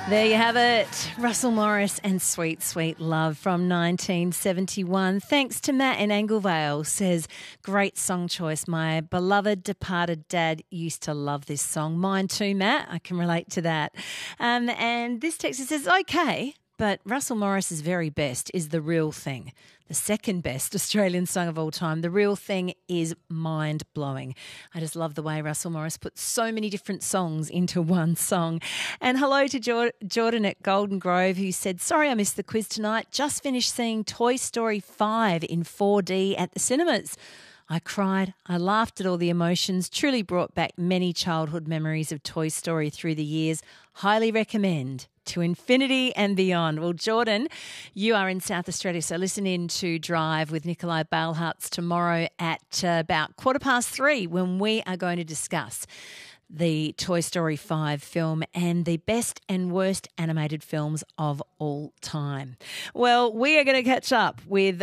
There you have it. Russell Morris and Sweet Sweet Love from 1971. Thanks to Matt in Anglevale, says, great song choice. My beloved departed dad used to love this song. Mine too, Matt. I can relate to that. And this text says, okay, but Russell Morris's very best is The Real Thing. The second best Australian song of all time. The Real Thing is mind-blowing. I just love the way Russell Morris puts so many different songs into one song. And hello to Jordan at Golden Grove, who said, sorry I missed the quiz tonight. Just finished seeing Toy Story 5 in 4D at the cinemas. I cried, I laughed at all the emotions, truly brought back many childhood memories of Toy Story through the years. Highly recommend. To infinity and beyond. Well, Jordan, you are in South Australia, so listen in to Drive with Nikolai Balhartz tomorrow at about 3:15 when we are going to discuss the Toy Story 5 film and the best and worst animated films of all time. Well, we are going to catch up with